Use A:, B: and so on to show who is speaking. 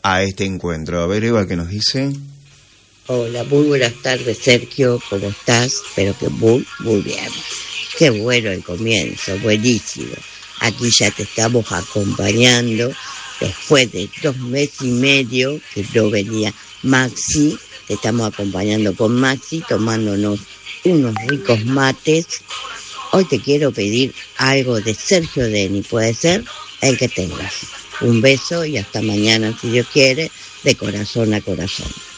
A: a este encuentro. A ver, Eva, ¿qué nos dice?
B: Hola, muy buenas tardes, Sergio, ¿cómo estás? Espero que muy bien. Qué bueno el comienzo, buenísimo. Aquí ya te estamos acompañando después de 2 meses y medio que no venía Maxi. Te estamos acompañando con Maxi, tomándonos unos ricos mates. Hoy te quiero pedir algo de Sergio Denis, puede ser el que tengas. Un beso y hasta mañana, si Dios quiere, de corazón a corazón.